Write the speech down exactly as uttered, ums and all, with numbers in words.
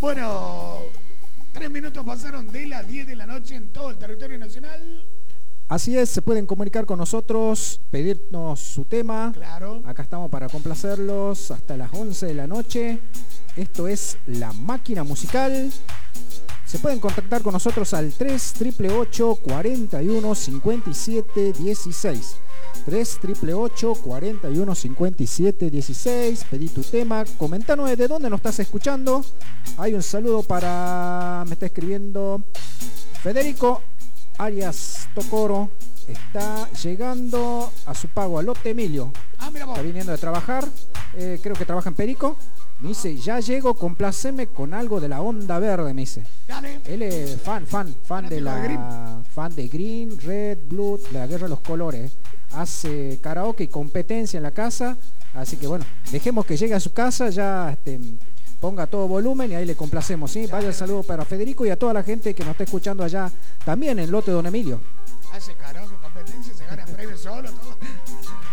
Bueno, tres minutos pasaron de las diez de la noche en todo el territorio nacional. Así es, se pueden comunicar con nosotros, pedirnos su tema. Claro. Acá estamos para complacerlos hasta las once de la noche. Esto es La Máquina Musical. Se pueden contactar con nosotros al tres ocho ocho ocho, cuarenta y uno, cincuenta y siete, dieciséis. tres ocho ocho ocho, cuarenta y uno, cincuenta y siete, dieciséis. Pedí tu tema, comentanos de dónde nos estás escuchando. Hay un saludo para... me está escribiendo Federico Arias Tocoro. Está llegando a su pago al lote Emilio. Ah, mira vos. Está viniendo de trabajar, eh, creo que trabaja en Perico. Me dice, ya llego, complaceme con algo de la Onda Verde, me dice. Dale. Él es fan, fan, fan de la... de fan de Green, Red, Blue, la Guerra de los Colores. Hace karaoke y competencia en la casa. Así que bueno, dejemos que llegue a su casa, ya este, ponga todo volumen y ahí le complacemos, ¿sí? Vaya el saludo para Federico y a toda la gente que nos está escuchando allá también en lote Don Emilio. Hace karaoke, competencia, se gana premios solo, todo.